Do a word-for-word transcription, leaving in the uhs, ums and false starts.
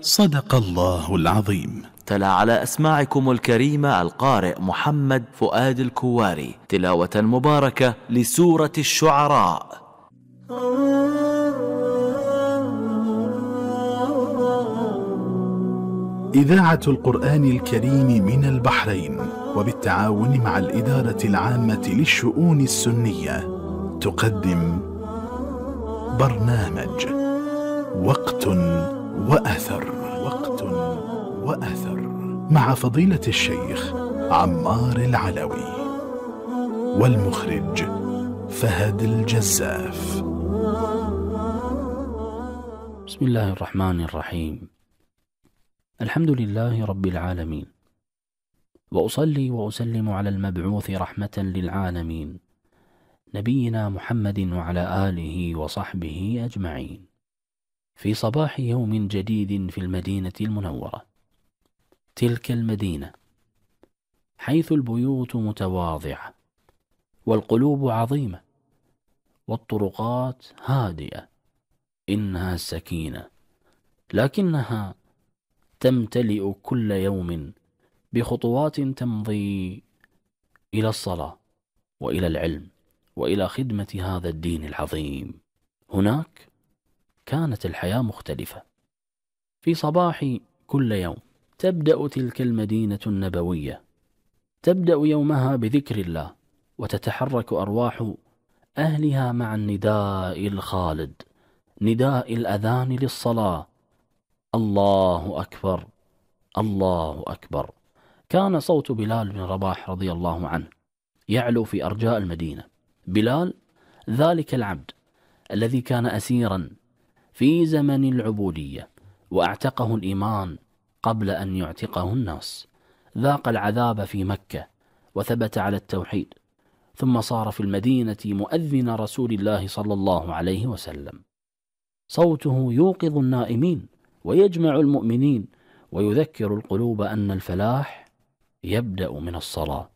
صدق الله العظيم. تلا على أسماعكم الكريمة القارئ محمد فؤاد الكواري تلاوة مباركة لسورة الشعراء. إذاعة القرآن الكريم من البحرين وبالتعاون مع الإدارة العامة للشؤون السنية تقدم برنامج وقت وأثر. وقت وأثر مع فضيلة الشيخ عمار العلوي والمخرج فهد الجزاف. بسم الله الرحمن الرحيم. الحمد لله رب العالمين، وأصلي وأسلم على المبعوث رحمة للعالمين نبينا محمد وعلى آله وصحبه أجمعين. في صباح يوم جديد في المدينة المنورة، تلك المدينة حيث البيوت متواضعة والقلوب عظيمة والطرقات هادئة، إنها السكينة، لكنها تمتلئ كل يوم بخطوات تمضي إلى الصلاة وإلى العلم وإلى خدمة هذا الدين العظيم. هناك كانت الحياة مختلفة. في صباح كل يوم تبدأ تلك المدينة النبوية، تبدأ يومها بذكر الله، وتتحرك أرواح أهلها مع النداء الخالد، نداء الأذان للصلاة: الله أكبر، الله أكبر. كان صوت بلال بن رباح رضي الله عنه يعلو في أرجاء المدينة. بلال ذلك العبد الذي كان أسيرا في زمن العبودية، وأعتقه الإيمان قبل أن يعتقه الناس، ذاق العذاب في مكة وثبت على التوحيد، ثم صار في المدينة مؤذن رسول الله صلى الله عليه وسلم. صوته يوقظ النائمين ويجمع المؤمنين ويذكر القلوب أن الفلاح يبدأ من الصلاة.